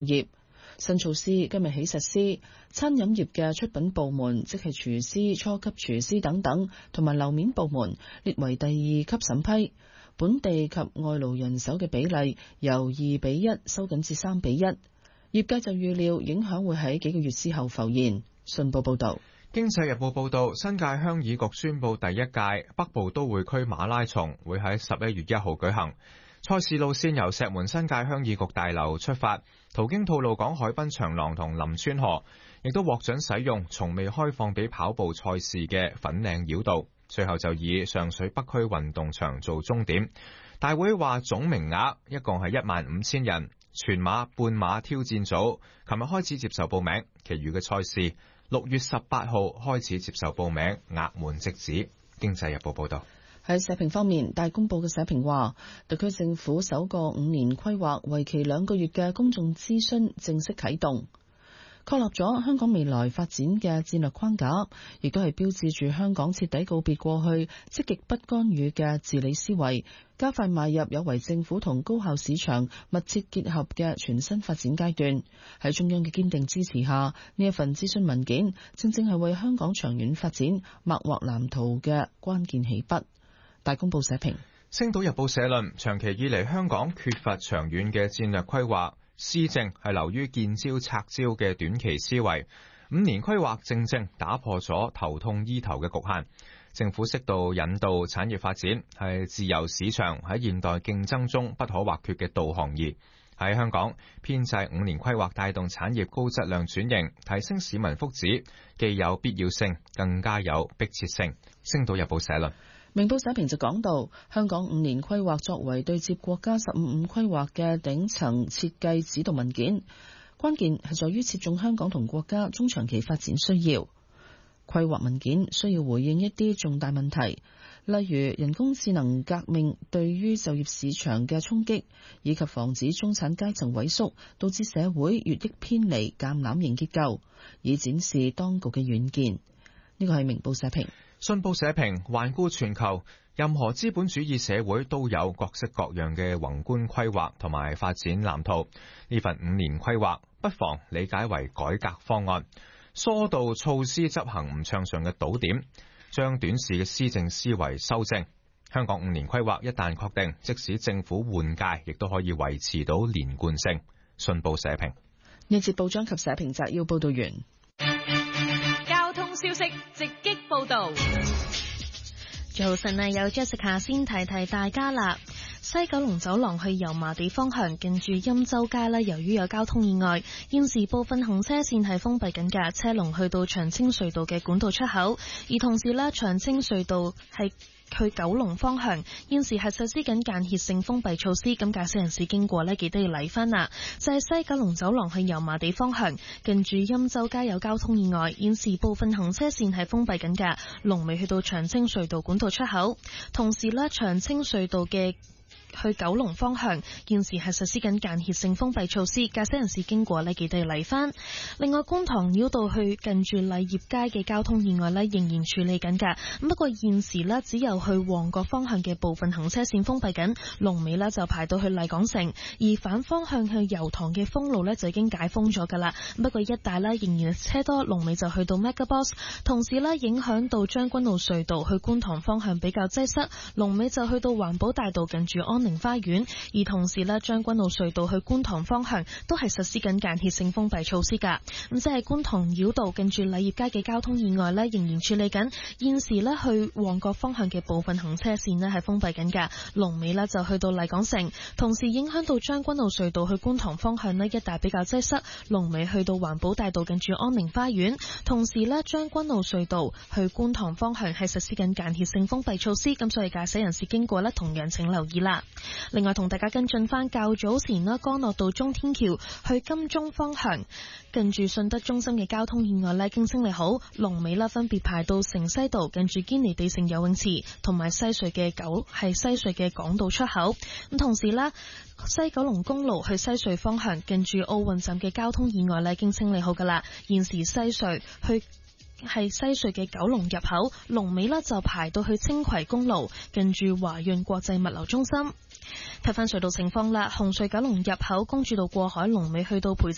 業。新措施今日起實施，餐飲業嘅出品部門，即係廚師、初級廚師等等，同埋樓面部門列為第二級審批。本地及外勞人手嘅比例由2:1收緊至3:1。業界就預料影響會喺幾個月之後浮現。信報報道。 經濟日報報道，新界鄉議局宣布第一屆北部都會區馬拉松會喺11月1號舉行。賽事路線由石門新界鄉議局大樓出發，途經吐露港海濱長廊同林村河，亦都獲准使用從未開放俾跑步賽事嘅粉嶺繞道，最後就以上水北區運動場做終點。大會話總名額一共係15000人，全馬、半馬挑戰組琴日開始接受報名，其餘嘅賽事6月18號開始接受報名，額滿即止。經濟日報報道。 喺社評方面，大公報嘅社評話，特區政府首個5年規劃為期2個月嘅公眾諮詢正式啟動，確立咗香港未來發展嘅戰略框架，亦都係標誌住香港徹底告別過去積極不干預嘅治理思維，加快邁入有為政府同高效市場密切結合嘅全新發展階段。喺中央嘅堅定支持下，呢一份諮詢文件正正係為香港長遠發展擘劃藍圖嘅關鍵起筆。大公報社評。 星島日報社論，長期以嚟香港缺乏長遠嘅戰略規劃，施政係流於見招拆招嘅短期思維。5年規劃正正打破咗頭痛醫頭嘅局限。政府適度引導產業發展，係自由市場喺現代競爭中不可或缺嘅導航儀。喺香港編制5年規劃帶動產業高質量轉型，提升市民福祉，既有必要性，更加有迫切性。星島日報社論。 明報社評就講到，香港5年規劃作為對接國家15規劃嘅頂層設計指導文件，關鍵係在於切中香港同國家中長期發展需要。規劃文件需要回應一啲重大問題，例如人工智能革命對於就業市場嘅衝擊，以及防止中產階層萎縮，導致社會越益偏離橄欖型結構，以展示當局嘅遠見。呢個係明報社評。 信報社評，環顧全球，任何資本主義社會都有各式各樣嘅宏觀規劃同埋發展藍圖。呢份5年規劃不妨理解為改革方案，疏導措施執行唔暢順嘅堵點，將短視嘅施政思維修正。香港5年規劃一旦確定，即使政府換屆，亦都可以維持到連貫性。信報社評。 呢節報章及社評摘要報道完。 交通消息直擊報道。 早晨啊，有 Jessica 先提提大家啦。西九龍走廊去油麻地方向，近住欽州街啦，由於有交通意外，現時部分行車線係封閉緊嘅，車龍去到長青隧道嘅管道出口，而同時咧，長青隧道係去九龍方向，現時係實施緊間歇性封閉措施，咁駕駛人士經過呢，記得要嚟返啦。就係西九龍走廊去油麻地方向，近住欽州街有交通意外，現時部分行車線係封閉緊嘅，龍尾去到長青隧道管道出口，同時呢，長青隧道嘅去九龍方向，現時係實施緊間歇性封閉措施，駕駛人士經過呢，記得要嚟返。另外，觀塘繞道去近住勵業街嘅交通意外呢，仍然處理緊㗎。不過現時呢，只有去旺角方向嘅部分行車線封閉緊，龍尾呢就排到去麗港城，而反方向去油塘嘅封路呢，就已經解封咗㗎啦。不過一帶呢，仍然車多，龍尾就去到 MegaBox， 同時呢，影響到將軍澳隧道去觀塘方向比較擠塞，龍尾就去到環保大道近住安寧花園，而同時呢，將軍澳隧道去觀塘方向都係實施緊間歇性封閉措施㗎。咁即係觀塘繞道近住勵業街嘅交通意外呢，仍然處理緊。現時呢，去旺角方向嘅部分行車線呢係封閉緊㗎，龍尾呢就去到麗港城，同時影響到將軍澳隧道去觀塘方向呢一帶比較擠塞，龍尾去到環保大道近住安寧花園。同時呢，將軍澳隧道去觀塘方向係實施緊間歇性封閉措施，咁所以駕駛人士經過呢，同樣請留意啦。另外同大家跟進翻較早前啦，干諾道中天橋去金鐘方向，近住信德中心嘅交通意外呢，經清理好，龍尾啦分別排到城西道近住堅尼地城游泳池，同埋西隧嘅港島出口。咁同時啦，西九龍公路去西隧方向，近住奧運站嘅交通意外呢，經清理好噶啦。現時西隧嘅九龍入口，龍尾呢就排到去青葵公路，近住華潤國際物流中心。睇翻隧道情況啦，紅隧九龍入口公主道過海，龍尾去到培正